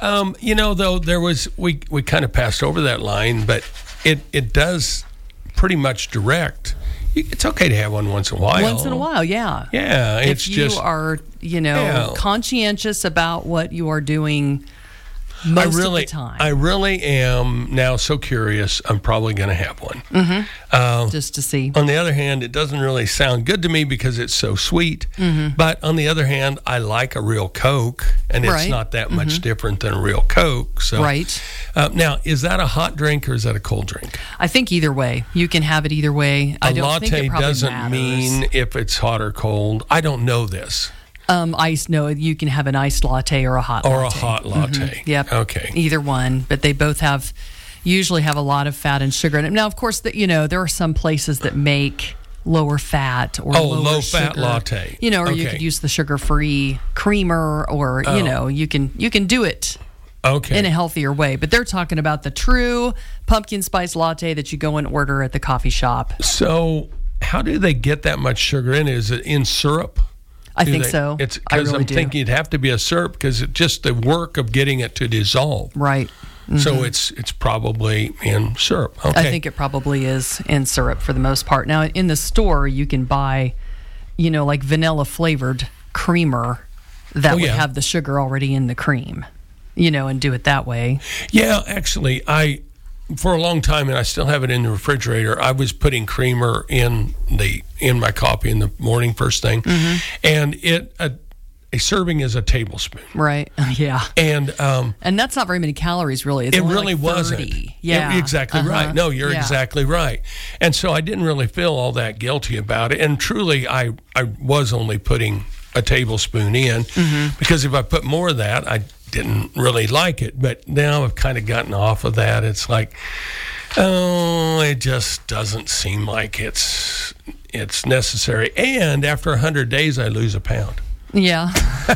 [SPEAKER 13] though, there was... We kind of passed over that line, but it does pretty much direct... It's okay to have one once in a while.
[SPEAKER 14] Once in a while, yeah.
[SPEAKER 13] Yeah,
[SPEAKER 14] if you are, conscientious about what you are doing most of the time.
[SPEAKER 13] I really am now so curious. I'm probably going to have one.
[SPEAKER 14] Mm-hmm. Just to see.
[SPEAKER 13] On the other hand, it doesn't really sound good to me because it's so sweet.
[SPEAKER 14] Mm-hmm.
[SPEAKER 13] But on the other hand, I like a real Coke, and it's not that much different than a real Coke. So,
[SPEAKER 14] right.
[SPEAKER 13] Now, is that a hot drink or is that a cold drink?
[SPEAKER 14] I think either way. You can have it either way. I don't think it probably
[SPEAKER 13] doesn't
[SPEAKER 14] matters.
[SPEAKER 13] mean if it's hot or cold. I don't know this.
[SPEAKER 14] Ice, no, you can have an iced latte or a hot latte.
[SPEAKER 13] Or a hot latte.
[SPEAKER 14] Mm-hmm. Yep.
[SPEAKER 13] Okay.
[SPEAKER 14] Either one, but they both usually have a lot of fat and sugar in it. Now, of course, there are some places that make lower fat or
[SPEAKER 13] low
[SPEAKER 14] sugar,
[SPEAKER 13] fat latte.
[SPEAKER 14] Or you could use the sugar-free creamer or, you can do it in a healthier way. But they're talking about the true pumpkin spice latte that you go and order at the coffee shop.
[SPEAKER 13] So how do they get that much sugar in? Is it in syrup?
[SPEAKER 14] I think so.
[SPEAKER 13] It's because I'm thinking it'd have to be a syrup because it's just the work of getting it to dissolve.
[SPEAKER 14] Right. Mm-hmm.
[SPEAKER 13] So it's probably in syrup. Okay.
[SPEAKER 14] I think it probably is in syrup for the most part. Now, in the store, you can buy, like vanilla flavored creamer that would have the sugar already in the cream, and do it that way.
[SPEAKER 13] Yeah, actually, for a long time, and I still have it in the refrigerator, I was putting creamer in my coffee in the morning first thing, and a serving is a tablespoon.
[SPEAKER 14] Right. Yeah.
[SPEAKER 13] And
[SPEAKER 14] that's not very many calories, really. It's
[SPEAKER 13] it
[SPEAKER 14] only
[SPEAKER 13] really
[SPEAKER 14] like 30.
[SPEAKER 13] wasn't.
[SPEAKER 14] Yeah.
[SPEAKER 13] Exactly right. No, you're exactly right. And so I didn't really feel all that guilty about it. And truly, I was only putting a tablespoon in because if I put more of that, I didn't really like it. But now I've kind of gotten off of that. It's like, it just doesn't seem like it's necessary. And after 100 days, I lose a pound.
[SPEAKER 14] Yeah.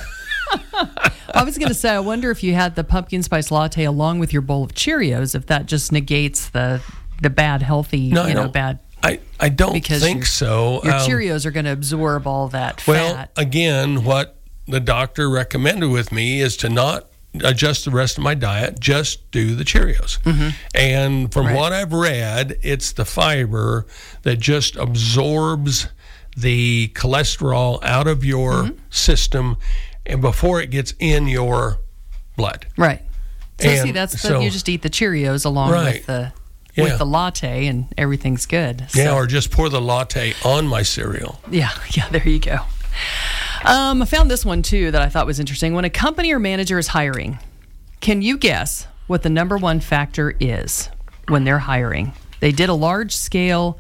[SPEAKER 14] I was going to say, I wonder if you had the pumpkin spice latte along with your bowl of Cheerios, if that just negates the bad healthy, bad.
[SPEAKER 13] I don't think so.
[SPEAKER 14] Your Cheerios are going to absorb all that fat.
[SPEAKER 13] Well, again, what the doctor recommended with me is to not adjust the rest of my diet, just do the Cheerios. And from what I've read, it's the fiber that just absorbs the cholesterol out of your system and before it gets in your blood.
[SPEAKER 14] Right. So you just eat the Cheerios along with the latte and everything's good. So.
[SPEAKER 13] Yeah, or just pour the latte on my cereal.
[SPEAKER 14] Yeah, there you go. I found this one too that I thought was interesting. When a company or manager is hiring, Can you guess what the number one factor is when they're hiring? They did a large-scale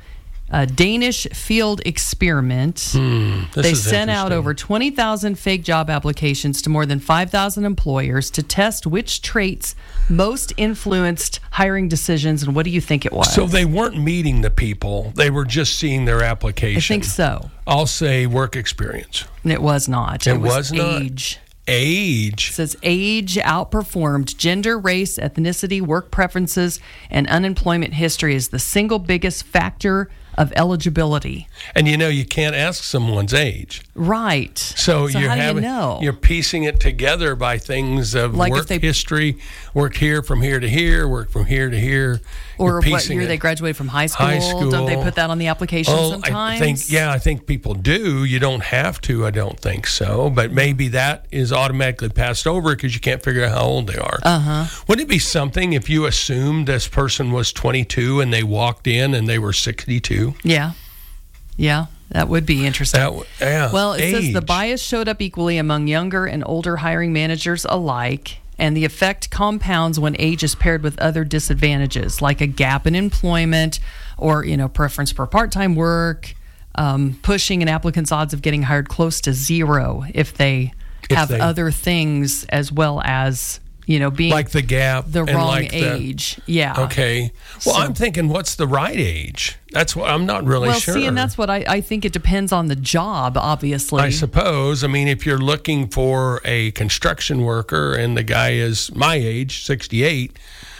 [SPEAKER 14] Danish field experiment. They sent out over 20,000 fake job applications to more than 5,000 employers to test which traits most influenced hiring decisions. And what do you think it was?
[SPEAKER 13] So they weren't meeting the people. They were just seeing their application.
[SPEAKER 14] I think so.
[SPEAKER 13] I'll say work experience.
[SPEAKER 14] It was not.
[SPEAKER 13] It was
[SPEAKER 14] age.
[SPEAKER 13] Age.
[SPEAKER 14] It says age outperformed gender, race, ethnicity, work preferences, and unemployment history is the single biggest factor of eligibility.
[SPEAKER 13] And you can't ask someone's age.
[SPEAKER 14] Right.
[SPEAKER 13] So
[SPEAKER 14] how do you know?
[SPEAKER 13] You're piecing it together by things of
[SPEAKER 14] like
[SPEAKER 13] work
[SPEAKER 14] history,
[SPEAKER 13] work here from here to here, work from here to here.
[SPEAKER 14] Or what year they graduated from high school. Don't they put that on the application sometimes?
[SPEAKER 13] I think people do. You don't have to. I don't think so. But maybe that is automatically passed over because you can't figure out how old they are. Wouldn't it be something if you assumed this person was 22 and they walked in and they were 62?
[SPEAKER 14] Yeah. Yeah. That would be interesting. Well, it says the bias showed up equally among younger and older hiring managers alike. And the effect compounds when age is paired with other disadvantages, like a gap in employment or, preference for part-time work, pushing an applicant's odds of getting hired close to zero if they have other things as well as, being
[SPEAKER 13] like the gap,
[SPEAKER 14] the wrong age. Yeah.
[SPEAKER 13] Okay. Well, I'm thinking, what's the right age? That's what I'm not really sure.
[SPEAKER 14] Well, see, and that's what I think it depends on the job, obviously.
[SPEAKER 13] I suppose. I mean, if you're looking for a construction worker and the guy is my age, 68,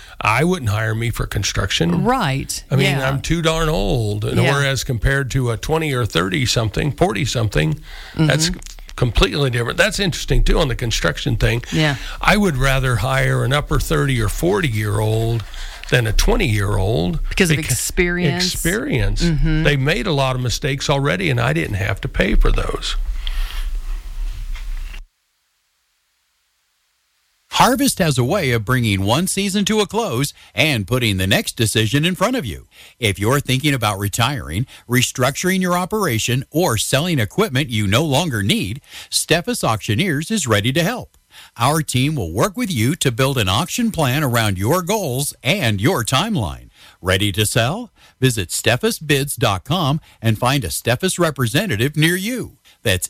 [SPEAKER 13] I wouldn't hire me for construction.
[SPEAKER 14] Right.
[SPEAKER 13] I mean, I'm too darn old. Whereas compared to a 20 or 30-something, 40-something, that's completely different. That's interesting, too, on the construction thing.
[SPEAKER 14] Yeah.
[SPEAKER 13] I would rather hire an upper 30 or 40-year-old than a 20-year-old.
[SPEAKER 14] Because of experience.
[SPEAKER 13] Experience. They made a lot of mistakes already, and I didn't have to pay for those.
[SPEAKER 15] Harvest has a way of bringing one season to a close and putting the next decision in front of you. If you're thinking about retiring, restructuring your operation, or selling equipment you no longer need, Steffes Auctioneers is ready to help. Our team will work with you to build an auction plan around your goals and your timeline. Ready to sell? Visit SteffesBids.com and find a Steffes representative near you. That's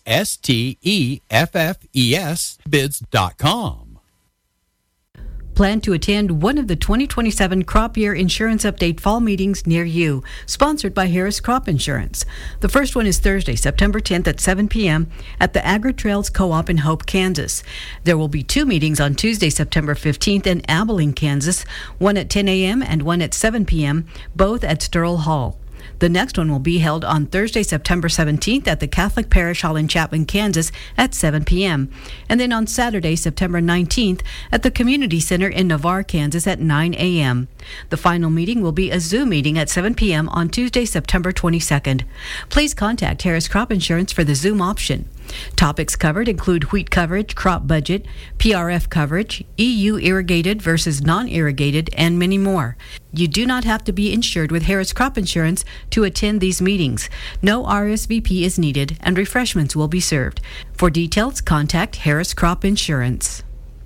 [SPEAKER 15] STEFFES bids.com.
[SPEAKER 16] Plan to attend one of the 2027 Crop Year Insurance Update Fall Meetings near you, sponsored by Harris Crop Insurance. The first one is Thursday, September 10th at 7 p.m. at the Agri-Trails Co-op in Hope, Kansas. There will be two meetings on Tuesday, September 15th in Abilene, Kansas, one at 10 a.m. and one at 7 p.m., both at Sterl Hall. The next one will be held on Thursday, September 17th at the Catholic Parish Hall in Chapman, Kansas at 7 p.m. And then on Saturday, September 19th at the Community Center in Navarre, Kansas at 9 a.m. The final meeting will be a Zoom meeting at 7 p.m. on Tuesday, September 22nd. Please contact Harris Crop Insurance for the Zoom option. Topics covered include wheat coverage, crop budget, PRF coverage, EU irrigated versus non-irrigated, and many more. You do not have to be insured with Harris Crop Insurance to attend these meetings. No RSVP is needed, and refreshments will be served. For details, contact Harris Crop Insurance.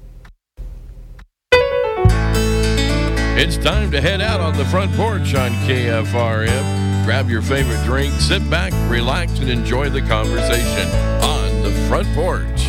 [SPEAKER 17] It's time to head out on the front porch on KFRM. Grab your favorite drink, sit back, relax, and enjoy the conversation on the front porch.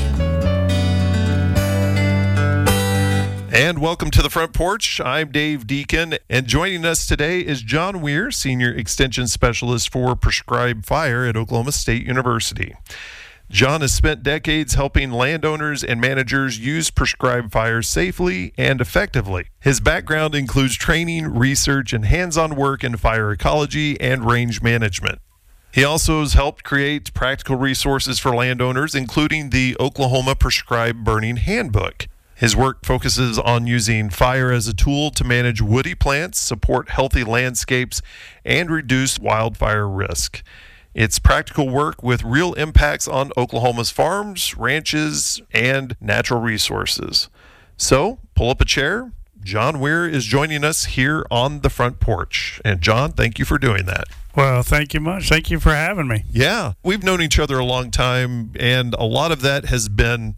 [SPEAKER 7] And welcome to the front porch. I'm Dave Deacon, and joining us today is John Weir, Senior Extension Specialist for Prescribed Fire at Oklahoma State University. John has spent decades helping landowners and managers use prescribed fire safely and effectively. His background includes training, research, and hands-on work in fire ecology and range management. He also has helped create practical resources for landowners, including the Oklahoma Prescribed Burning Handbook. His work focuses on using fire as a tool to manage woody plants, support healthy landscapes, and reduce wildfire risk. It's practical work with real impacts on Oklahoma's farms, ranches, and natural resources. So, pull up a chair. John Weir is joining us here on the front porch. And John, thank you for doing that.
[SPEAKER 6] Well, thank you much. Thank you for having me.
[SPEAKER 7] Yeah, we've known each other a long time, and a lot of that has been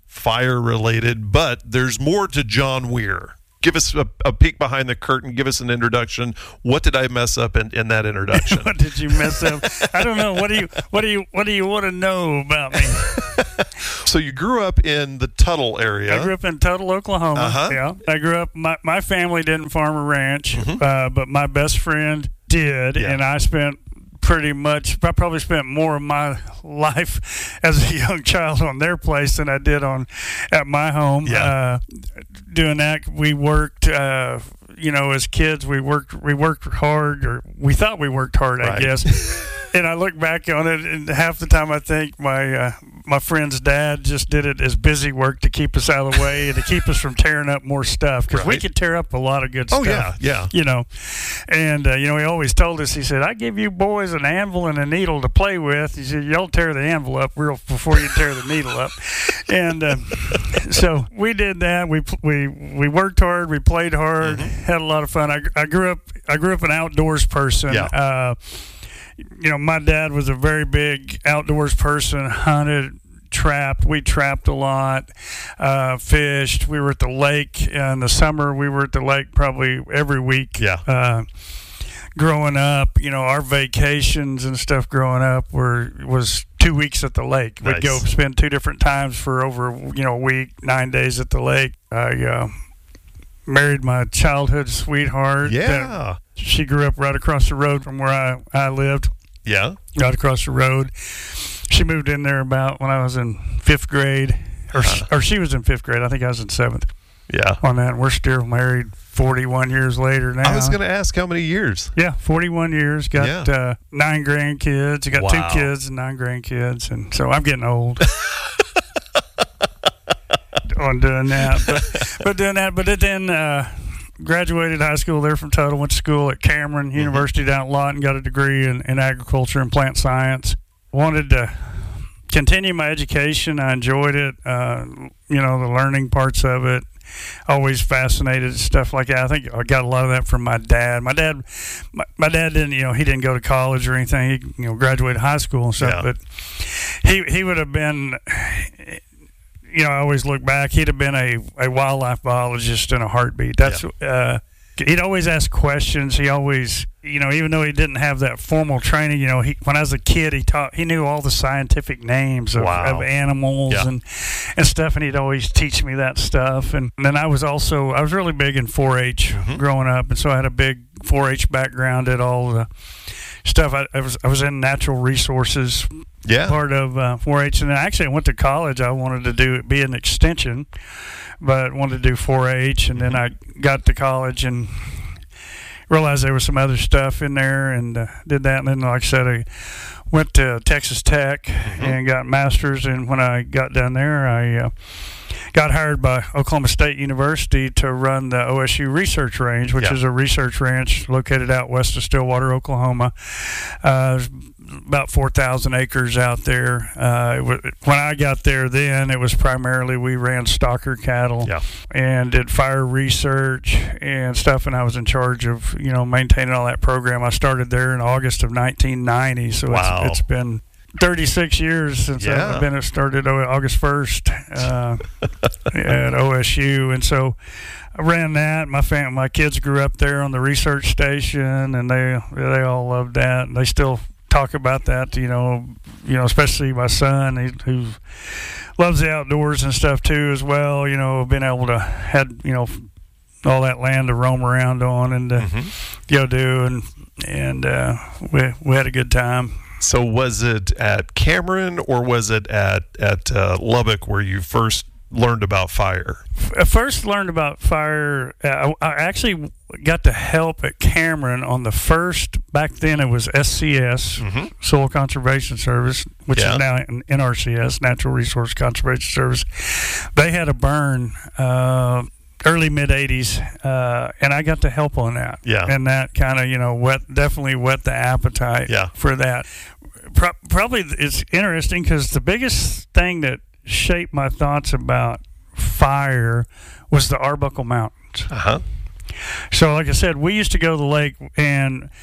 [SPEAKER 7] fire related, but there's more to John Weir. Give us a peek behind the curtain. Give us an introduction. What did I mess up in that introduction?
[SPEAKER 6] What did you mess up? I don't know. What do you want to know about me?
[SPEAKER 7] So you grew up in the Tuttle area.
[SPEAKER 6] I grew up in Tuttle, Oklahoma.
[SPEAKER 7] Uh-huh.
[SPEAKER 6] Yeah. I grew up. My family didn't farm a ranch, but my best friend did, and I spent I probably spent more of my life as a young child on their place than I did at my home.
[SPEAKER 7] Yeah.
[SPEAKER 6] Doing that, we worked. As kids, we worked hard, or we thought we worked hard, I guess. And I look back on it, and half the time I think my friend's dad just did it as busy work to keep us out of the way and to keep us from tearing up more stuff, because we could tear up a lot of good stuff.
[SPEAKER 7] Oh yeah.
[SPEAKER 6] And he always told us. He said, "I give you boys an anvil and a needle to play with." He said, "Y'all tear the anvil up before you tear the needle up." And so we did that. We worked hard. We played hard. Had a lot of fun. I grew up an outdoors person.
[SPEAKER 7] Yeah.
[SPEAKER 6] My dad was a very big outdoors person, hunted, trapped. We trapped a lot, fished. We were at the lake in the summer. We were at the lake probably every week.
[SPEAKER 7] Yeah.
[SPEAKER 6] Growing up, our vacations and stuff growing up was 2 weeks at the lake.
[SPEAKER 7] Nice.
[SPEAKER 6] We'd go spend 2 different times for over, a week, 9 days at the lake. I married my childhood sweetheart.
[SPEAKER 7] Yeah.
[SPEAKER 6] She grew up right across the road from where I lived.
[SPEAKER 7] Yeah.
[SPEAKER 6] Right across the road. She moved in there about when I was in 5th grade. Or she was in 5th grade. I think I was in 7th.
[SPEAKER 7] Yeah.
[SPEAKER 6] On that. We're still married 41 years later now.
[SPEAKER 7] I was going to ask how many years.
[SPEAKER 6] Yeah, 41 years. Got 9 grandkids. I got 2 kids and 9 grandkids. And so I'm getting old. On doing that. But then graduated high school there from Tuttle, went to school at Cameron University down at Lawton, got a degree in agriculture and plant science. Wanted to continue my education. I enjoyed it, the learning parts of it. Always fascinated stuff like that. I think I got a lot of that from my dad. My dad didn't, he didn't go to college or anything. He, graduated high school and stuff, but he would have been, I always look back, he'd have been a wildlife biologist in a heartbeat. That's he'd always ask questions. He always, even though he didn't have that formal training, when I was a kid, he knew all the scientific names of animals and stuff, and he'd always teach me that stuff. And then I was really big in 4-H growing up, and so I had a big 4-H background at all the stuff. I was in natural resources.
[SPEAKER 7] Yeah.
[SPEAKER 6] Part of 4-H, and then actually I went to college. I wanted to be an extension, but wanted to do 4-H, and then I got to college and realized there was some other stuff in there, and did that. And then, like I said, I went to Texas Tech and got master's. And when I got down there, I got hired by Oklahoma State University to run the OSU Research Range, which is a research ranch located out west of Stillwater, Oklahoma. About 4,000 acres out there. When I got there then, it was primarily we ran stocker cattle and did fire research and stuff, and I was in charge of, maintaining all that program. I started there in August of 1990, so it's been 36 years since I've been started August 1st at OSU, and so I ran that. My kids grew up there on the research station, and they all loved that, and they still talk about that, especially my son, who loves the outdoors and stuff too as well. Being able to had all that land to roam around on and go do, and we had a good time.
[SPEAKER 7] So was it at Cameron or was it at Lubbock where you first learned about fire?
[SPEAKER 6] I first learned about fire. I actually got to help at Cameron on the first, back then it was SCS, Soil Conservation Service, which is now NRCS, Natural Resource Conservation Service. They had a burn early mid-'80s, and I got to help on that.
[SPEAKER 7] Yeah.
[SPEAKER 6] And that kind of, definitely whet the appetite for that. Probably it's interesting because the biggest thing that shaped my thoughts about fire was the Arbuckle Mountains. So like I said, we used to go to the lake, and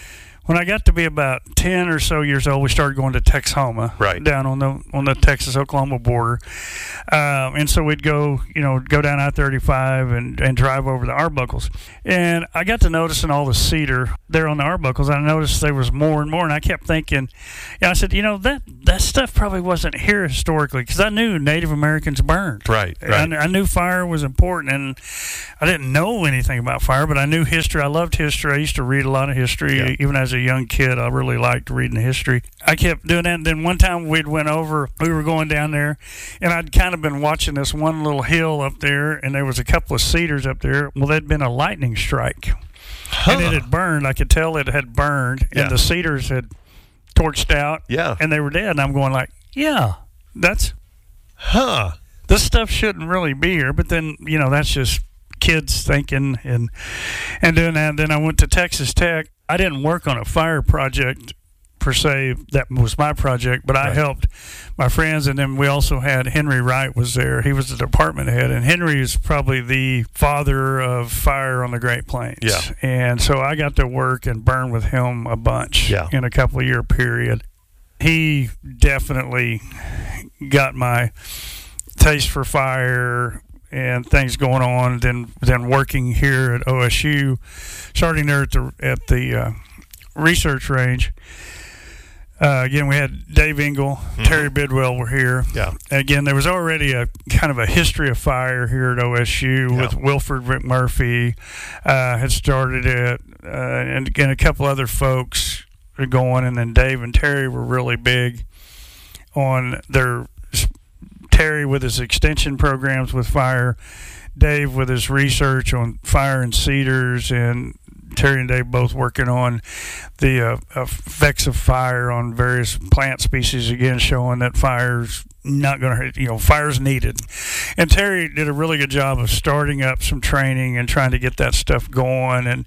[SPEAKER 6] When I got to be about 10 or so years old, we started going to Texhoma, down on the Texas-Oklahoma border. And so we'd go down I-35 and drive over the Arbuckles. And I got to noticing all the cedar there on the Arbuckles. I noticed there was more and more, and I kept thinking, I said, that stuff probably wasn't here historically, because I knew Native Americans burned.
[SPEAKER 7] Right.
[SPEAKER 6] I knew fire was important, and I didn't know anything about fire, but I knew history. I loved history. I used to read a lot of history, even as a young kid. I really liked reading history. I kept doing that, and then one time we were going down there, and I'd kind of been watching this one little hill up there, and there was a couple of cedars up there. Well, there'd been a lightning strike, and it had burned. I could tell it had burned, and the cedars had torched out, and they were dead. And I'm going like, that's, this stuff shouldn't really be here. But then, that's just kids thinking and doing that. And then I went to Texas Tech. I didn't work on a fire project per se. That was my project, but I helped my friends. And then we also had Henry Wright was there. He was the department head, and Henry is probably the father of fire on the Great Plains. And so I got to work and burn with him a bunch in a couple of year period. He definitely got my taste for fire and things going on. Then working here at OSU, starting there at the research range. Again, we had Dave Engel, Terry Bidwell were here. Again, there was already a kind of a history of fire here at OSU with Wilford McMurphy had started it, and again, a couple other folks are going, and then Dave and Terry were really big on their Terry with his extension programs with fire, Dave with his research on fire and cedars, and Terry and Dave both working on the effects of fire on various plant species, again showing that fire's not going to hurt, fire's needed. And Terry did a really good job of starting up some training and trying to get that stuff going, and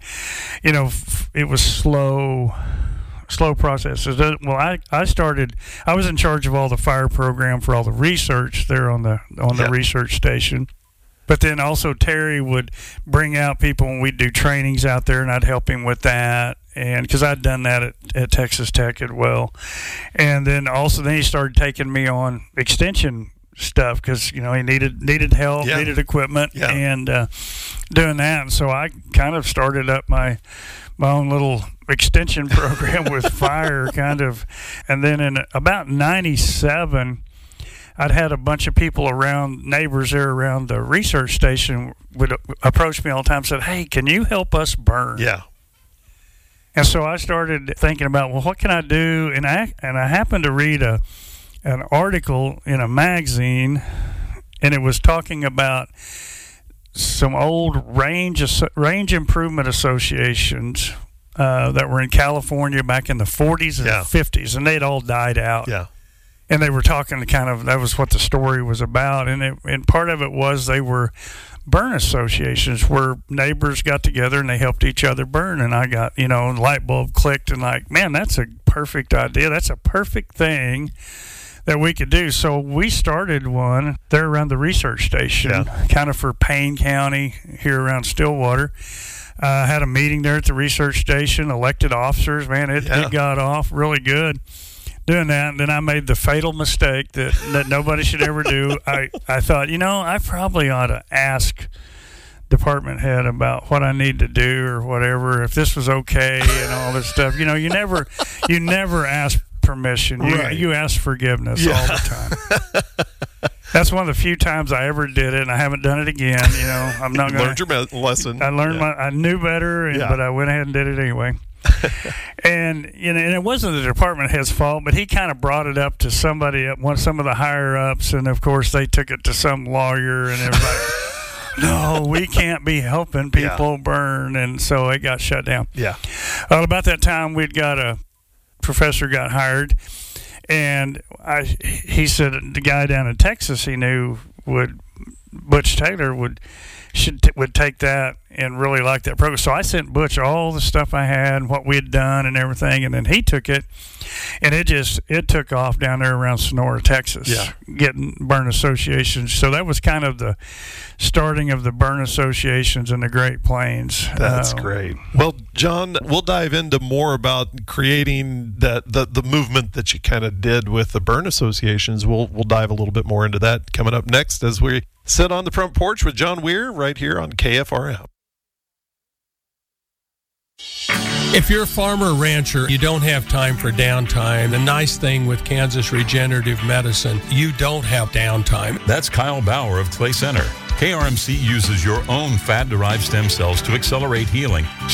[SPEAKER 6] it was slow processes. Well, I was in charge of all the fire program for all the research there on the research station. But then also Terry would bring out people when we'd do trainings out there, and I'd help him with that. And because I'd done that at Texas Tech as well. And then he started taking me on extension stuff because, he needed help, needed equipment, and doing that. And so I kind of started up my own little extension program with fire kind of. And then in about 97, I'd had a bunch of people neighbors there around the research station would approach me all the time and said, "Hey, can you help us burn?" And so I started thinking about, well, what can I do? And I happened to read an article in a magazine, and it was talking about some old range improvement associations that were in California back in the 40s and 50s, and they'd all died out. And they were talking that was what the story was about. And part of it was they were burn associations where neighbors got together and they helped each other burn. And I got, light bulb clicked and like, man, that's a perfect idea. That's a perfect thing that we could do. So we started one there around the research station, kind of for Payne County here around Stillwater. Had a meeting there at the research station, elected officers, man, it got off really good. Doing that, and then I made the fatal mistake that nobody should ever do. I thought, I probably ought to ask department head about what I need to do or whatever, if this was okay and all this stuff. You never ask permission. You ask forgiveness all the time. That's one of the few times I ever did it, and I haven't done it again. I'm not going to
[SPEAKER 7] learn your lesson.
[SPEAKER 6] I learned I knew better, but I went ahead and did it anyway. And and it wasn't the department head's fault, but he kind of brought it up to some of the higher ups, and of course they took it to some lawyer, and it was like, no, we can't be helping people burn, and so it got shut down. Well, about that time we'd got a professor got hired, and he said the guy down in Texas he knew Butch Taylor would would take that and really like that program. So I sent Butch all the stuff I had, what we had done and everything, and then he took it, and it took off down there around Sonora, Texas, getting burn associations. So that was kind of the starting of the burn associations in the Great Plains.
[SPEAKER 7] That's great. Well, John, we'll dive into more about creating the movement that you kind of did with the burn associations. We'll dive a little bit more into that coming up next as we sit on the front porch with John Weir right here on KFRM.
[SPEAKER 13] If you're a farmer or rancher, you don't have time for downtime. The nice thing with Kansas Regenerative Medicine, you don't have downtime.
[SPEAKER 18] That's Kyle Bauer of Clay Center. KRMC uses your own fat-derived stem cells to accelerate healing, so